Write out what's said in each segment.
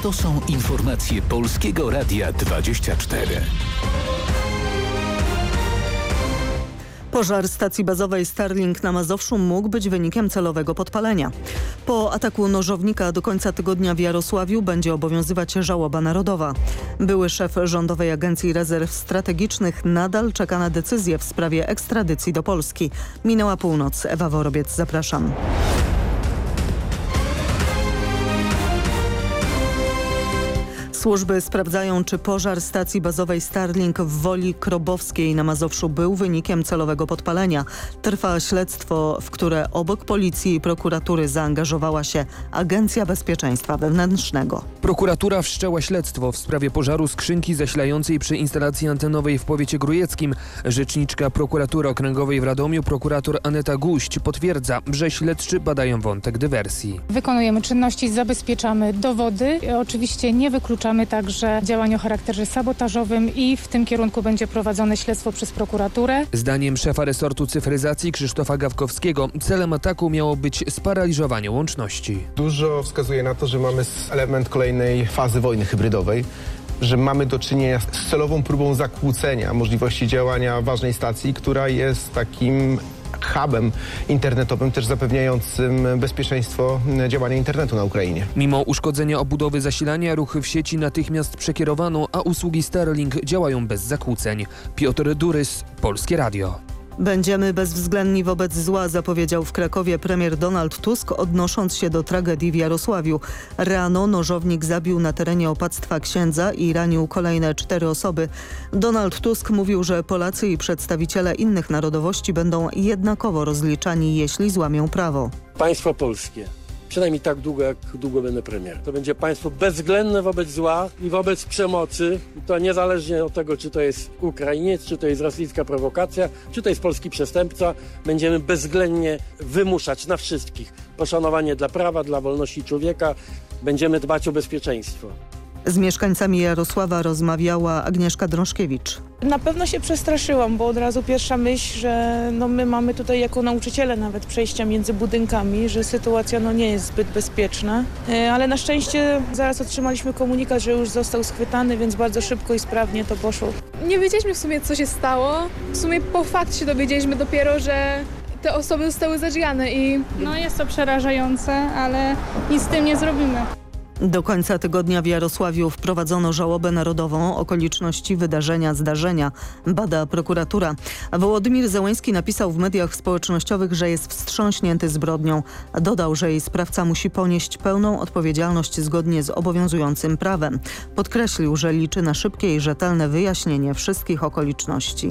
To są informacje Polskiego Radia 24. Pożar stacji bazowej Starlink na Mazowszu mógł być wynikiem celowego podpalenia. Po ataku nożownika do końca tygodnia w Jarosławiu będzie obowiązywać żałoba narodowa. Były szef Rządowej Agencji Rezerw Strategicznych nadal czeka na decyzję w sprawie ekstradycji do Polski. Minęła północ. Ewa Worobiec, zapraszam. Służby sprawdzają, czy pożar stacji bazowej Starlink w Woli Krobowskiej na Mazowszu był wynikiem celowego podpalenia. Trwa śledztwo, w które obok policji i prokuratury zaangażowała się Agencja Bezpieczeństwa Wewnętrznego. Prokuratura wszczęła śledztwo w sprawie pożaru skrzynki zasilającej przy instalacji antenowej w powiecie grójeckim. Rzeczniczka prokuratury okręgowej w Radomiu, prokurator Aneta Guść, potwierdza, że śledczy badają wątek dywersji. Wykonujemy czynności, zabezpieczamy dowody. Oczywiście nie wykluczamy także działań o charakterze sabotażowym i w tym kierunku będzie prowadzone śledztwo przez prokuraturę. Zdaniem szefa resortu cyfryzacji Krzysztofa Gawkowskiego celem ataku miało być sparaliżowanie łączności. Dużo wskazuje na to, że mamy element kolejnej fazy wojny hybrydowej, że mamy do czynienia z celową próbą zakłócenia możliwości działania ważnej stacji, która jest takim hubem internetowym, też zapewniającym bezpieczeństwo działania internetu na Ukrainie. Mimo uszkodzenia obudowy zasilania, ruchy w sieci natychmiast przekierowano, a usługi Starlink działają bez zakłóceń. Piotr Durys, Polskie Radio. Będziemy bezwzględni wobec zła, zapowiedział w Krakowie premier Donald Tusk, odnosząc się do tragedii w Jarosławiu. Rano nożownik zabił na terenie opactwa księdza i ranił kolejne 4 osoby. Donald Tusk mówił, że Polacy i przedstawiciele innych narodowości będą jednakowo rozliczani, jeśli złamią prawo. Państwo polskie, przynajmniej tak długo, jak długo będę premier, to będzie państwo bezwzględne wobec zła i wobec przemocy. I to niezależnie od tego, czy to jest Ukrainiec, czy to jest rosyjska prowokacja, czy to jest polski przestępca. Będziemy bezwzględnie wymuszać na wszystkich poszanowanie dla prawa, dla wolności człowieka. Będziemy dbać o bezpieczeństwo. Z mieszkańcami Jarosława rozmawiała Agnieszka Drążkiewicz. Na pewno się przestraszyłam, bo od razu pierwsza myśl, że my mamy tutaj jako nauczyciele nawet przejścia między budynkami, że sytuacja nie jest zbyt bezpieczna. Ale na szczęście zaraz otrzymaliśmy komunikat, że już został schwytany, więc bardzo szybko i sprawnie to poszło. Nie wiedzieliśmy w sumie, co się stało. W sumie po fakcie się dowiedzieliśmy dopiero, że te osoby zostały zadźgane i jest to przerażające, ale nic z tym nie zrobimy. Do końca tygodnia w Jarosławiu wprowadzono żałobę narodową. Okoliczności zdarzenia bada prokuratura. Wołodymir Zełenski napisał w mediach społecznościowych, że jest wstrząśnięty zbrodnią. Dodał, że jej sprawca musi ponieść pełną odpowiedzialność zgodnie z obowiązującym prawem. Podkreślił, że liczy na szybkie i rzetelne wyjaśnienie wszystkich okoliczności.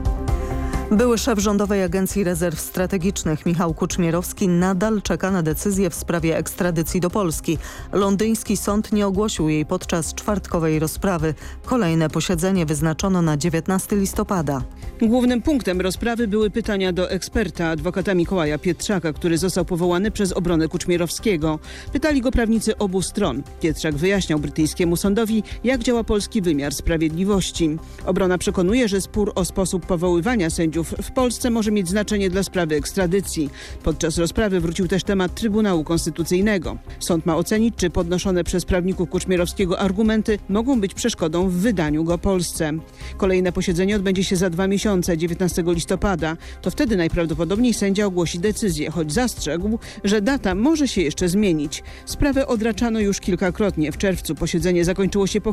Były szef Rządowej Agencji Rezerw Strategicznych Michał Kuczmierowski nadal czeka na decyzję w sprawie ekstradycji do Polski. Londyński sąd nie ogłosił jej podczas czwartkowej rozprawy. Kolejne posiedzenie wyznaczono na 19 listopada. Głównym punktem rozprawy były pytania do eksperta, adwokata Mikołaja Pietrzaka, który został powołany przez obronę Kuczmierowskiego. Pytali go prawnicy obu stron. Pietrzak wyjaśniał brytyjskiemu sądowi, jak działa polski wymiar sprawiedliwości. Obrona przekonuje, że spór o sposób powoływania sędziów w Polsce może mieć znaczenie dla sprawy ekstradycji. Podczas rozprawy wrócił też temat Trybunału Konstytucyjnego. Sąd ma ocenić, czy podnoszone przez prawników Kuczmierowskiego argumenty mogą być przeszkodą w wydaniu go Polsce. Kolejne posiedzenie odbędzie się za 2 miesiące, 19 listopada. To wtedy najprawdopodobniej sędzia ogłosi decyzję, choć zastrzegł, że data może się jeszcze zmienić. Sprawę odraczano już kilkakrotnie. W czerwcu posiedzenie zakończyło się po